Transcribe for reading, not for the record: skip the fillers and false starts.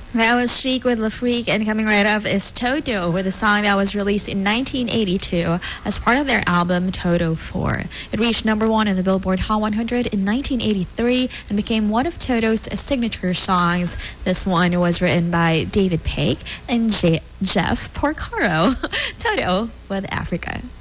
That was Chic with La Freak, and coming right up is Toto with a song that was released in 1982 as part of their album Toto 4. It reached number one in the Billboard Hot 100 in 1983 and became one of Toto's signature songs. This one was written by David Paik and Jeff Porcaro. Toto with Africa.